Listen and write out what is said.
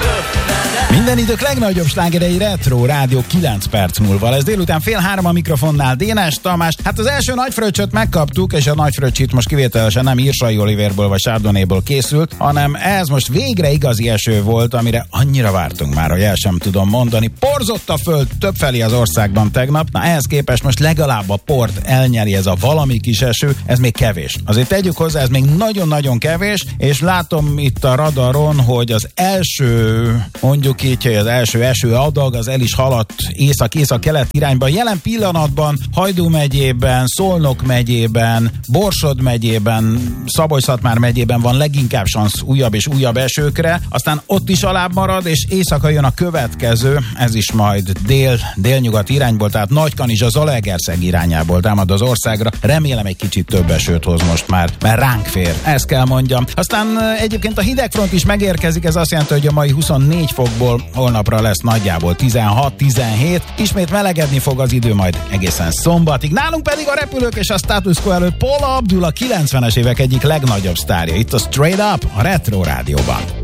Minden idők legnagyobb slágerei Retro Rádió 9 perc múlva lesz. Délután 2:30 a mikrofonnál Dénes Tamás. Hát az első nagyfröccsöt megkaptuk, és a nagyfröccs itt most kivételesen nem Irsai Olivérből vagy Chardonnayból készült, hanem ez most végre igazi eső volt, amire annyira vártunk már, hogy el sem tudom mondani. Porzott a föld többfelé az országban tegnap. Na ehhez képest most legalább a port elnyeri ez a valami kis eső, ez még kevés. Azért tegyük hozzá, ez még nagyon-nagyon kevés, és látom itt a radaron, hogy az első, mondjuk így, hogy az első eső adag az el is haladt észak-észak-kelet irányba. Jelen pillanatban Hajdú megyében, Szolnok megyében, Borsod megyében, Szabolcs-Szatmár megyében van leginkább szansz újabb és újabb esőkre, aztán ott is alább marad, és éjszaka jön a következő, ez is majd délnyugat irányból, tehát Nagykanizsa, Zalaegerszeg irányából támad az országra. Remélem egy kicsit több esőt hoz most már, mert ránk fér, ezt kell mondjam. Aztán egyébként a hidegfront is megérkezik, ez azt jelenti, hogy a mai 24 fokból holnapra lesz nagyjából 16-17. Ismét melegedni fog az idő majd egészen szombatig. Nálunk pedig a repülők és a status quo előtt Paula Abdul, a 90-es évek egyik legnagyobb sztárja. Itt a Straight Up a Retro Rádióban.